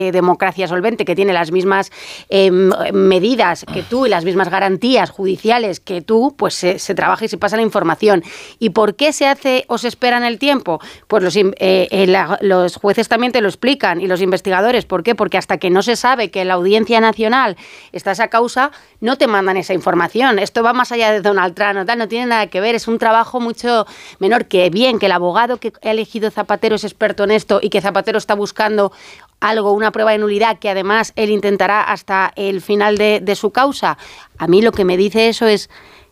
democracia solvente, que tiene las mismas medidas que tú y las mismas garantías judiciales que tú, pues se trabaja y se pasa la información. ¿Y por qué se hace o se espera en el tiempo? Pues los jueces también te lo explican y los investigadores. ¿Por qué? Porque hasta que no se sabe que en la Audiencia Nacional está esa causa, no te mandan esa información. Esto va más allá de Donald Trump, no tiene nada que ver, es un trabajo mucho menor. Que bien, que el abogado que ha elegido Zapatero es experto en esto y que Zapatero está buscando algo, una prueba de nulidad que además él intentará hasta el final de su causa. A mí lo que me dice eso es,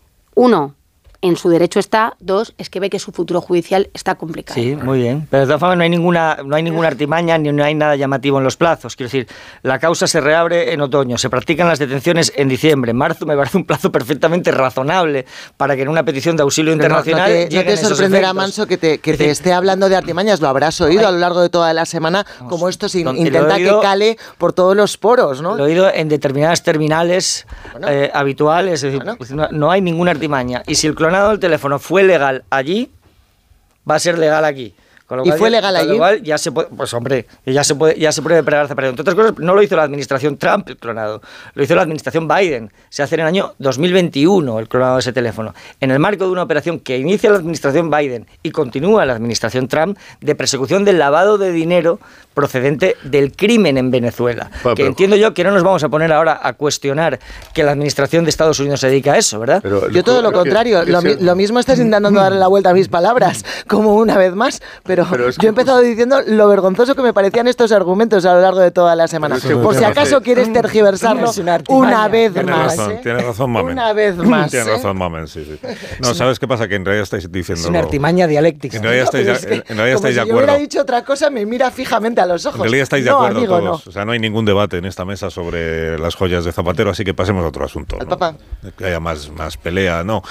uno, en su derecho está, dos, es que ve que su futuro judicial está complicado. Sí, muy bien. Pero de todas formas no hay ninguna artimaña ni no hay nada llamativo en los plazos. Quiero decir, la causa se reabre en otoño, se practican las detenciones en diciembre. En marzo me parece un plazo perfectamente razonable para que en una petición de auxilio internacional no te sorprenderá, Manso, que te esté hablando de artimañas. Lo habrás oído a lo largo de toda la semana, como esto se intenta que cale por todos los poros, ¿no? Lo he oído en determinadas terminales habituales. Es decir, no hay ninguna artimaña. Y si el clonado del teléfono fue legal allí, va a ser legal aquí. ¿Y fue legal allí? Igual ya se puede, pues hombre, ya se puede preparar Zapatero. Entre otras cosas, no lo hizo la administración Trump el clonado, lo hizo la administración Biden. Se hace en el año 2021 el clonado de ese teléfono. En el marco de una operación que inicia la administración Biden y continúa la administración Trump de persecución del lavado de dinero procedente del crimen en Venezuela. Bueno, que entiendo yo que no nos vamos a poner ahora a cuestionar que la administración de Estados Unidos se dedica a eso, ¿verdad? Pero yo todo lo contrario. Lo mismo estás intentando darle la vuelta a mis palabras, como una vez más, pero yo he empezado diciendo lo vergonzoso que me parecían estos argumentos a lo largo de toda la semana. Por si acaso quieres tergiversarlo una vez más. Tienes razón, Mamen. Una vez más. Tienes razón, Mamen, sí. No, ¿sabes qué pasa? Que en realidad estáis diciendo... Es una artimaña dialéctica. En realidad estáis de acuerdo. Si yo hubiera dicho otra cosa, me mira fijamente a los ojos. En realidad estáis de acuerdo amigo, todos. O sea, no hay ningún debate en esta mesa sobre las joyas de Zapatero, así que pasemos a otro asunto. Al Papa. Que haya más pelea. No.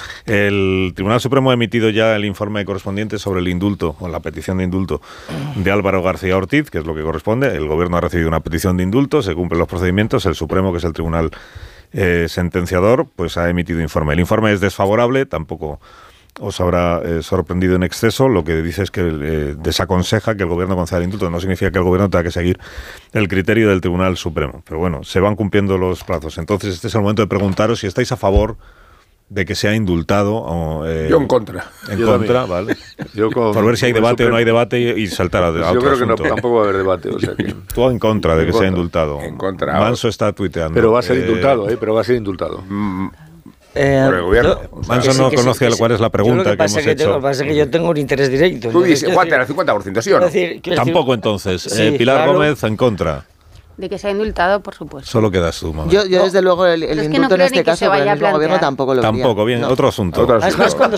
El Tribunal Supremo ha emitido ya el informe correspondiente sobre el indulto, o la petición de indulto de Álvaro García Ortiz, que es lo que corresponde. El Gobierno ha recibido una petición de indulto, se cumplen los procedimientos, el Supremo, que es el tribunal sentenciador, pues ha emitido informe. El informe es desfavorable, tampoco os habrá sorprendido en exceso. Lo que dice es que desaconseja que el Gobierno conceda el indulto. No significa que el Gobierno tenga que seguir el criterio del Tribunal Supremo. Pero bueno, se van cumpliendo los plazos. Entonces este es el momento de preguntaros si estáis a favor de que sea indultado o... yo en contra. En contra, vale. Por ver si hay debate o no hay debate y saltar a otro asunto. Yo creo que tampoco va a haber debate. O sea que... Tú en contra de que sea indultado. En contra. Manso está tuiteando. Pero va a ser indultado, pero va a ser indultado. Por el gobierno. Manso no conoce cuál es la pregunta que hemos hecho. Lo que pasa es que yo tengo un interés directo. Tú dices, Juan, el 50%, ¿sí o no? Tampoco entonces. Sí, Pilar claro. Gómez en contra. De que sea indultado, por supuesto. Solo quedas tú, mamá. Yo desde luego, el indulto en este caso, para el mismo gobierno tampoco lo vería. Tampoco, bien, otro asunto. Además, cuando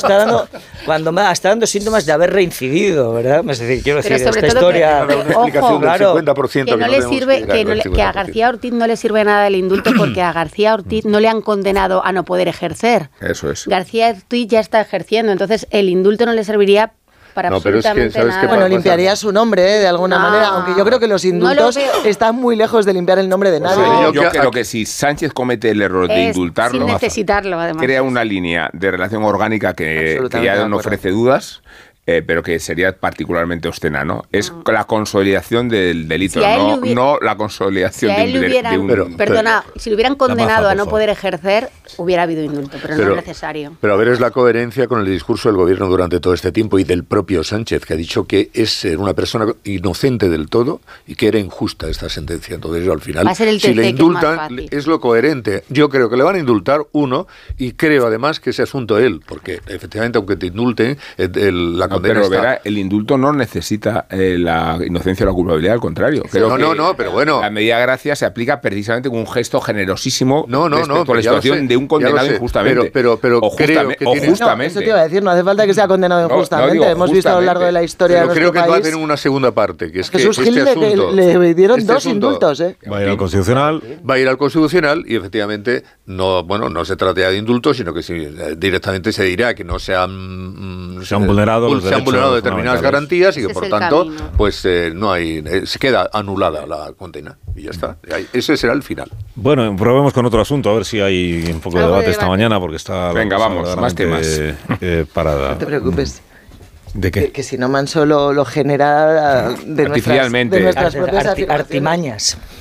está dando síntomas de haber reincidido, ¿verdad? Es decir, quiero decir, esta historia... Una explicación del 50% que no le sirve, que a García Ortiz no le sirve nada el indulto porque a García Ortiz no le han condenado a no poder ejercer. Eso es. García Ortiz ya está ejerciendo, entonces el indulto no le serviría para absolutamente nada. Bueno, limpiaría su nombre, de alguna manera, aunque yo creo que los indultos están muy lejos de limpiar el nombre de nadie. Yo creo que si Sánchez comete el error de indultarlo, sin necesitarlo, además, crea una línea de relación orgánica que ya no ofrece dudas. Pero que sería particularmente obscena, ¿no? Es la consolidación del delito, no la consolidación de un... Perdona, si lo hubieran condenado a no poder ejercer, hubiera habido indulto, pero no es necesario. Pero a ver, es la coherencia con el discurso del gobierno durante todo este tiempo y del propio Sánchez, que ha dicho que es una persona inocente del todo y que era injusta esta sentencia. Entonces, al final, si le indultan, es lo coherente. Yo creo que le van a indultar, uno, y creo además que ese asunto él, porque efectivamente, aunque te indulten, la condena pero está. verá, el indulto no necesita la inocencia o la culpabilidad, al contrario. Creo no, pero bueno. La medida de gracia se aplica precisamente con un gesto generosísimo respecto a la situación de un condenado injustamente. Pero creo que justamente. Eso te iba a decir, no hace falta que sea condenado injustamente. Hemos visto a lo largo de la historia de nuestro país. Creo que va a tener una segunda parte, que es Jesús que Gil este asunto... le dieron dos indultos, Va a ir al Constitucional. Va a ir al Constitucional y efectivamente no se trata ya de indultos, sino que directamente se dirá que no se han vulnerado determinadas garantías y que por tanto pues no hay, se queda anulada la condena y ya está. Ese será el final. Bueno, probemos con otro asunto, a ver si hay un poco de debate esta mañana, porque está... Venga, vamos, más temas. Parada. No te preocupes. ¿De qué? Que si no Manso lo genera de artificialmente. nuestras propias artimañas.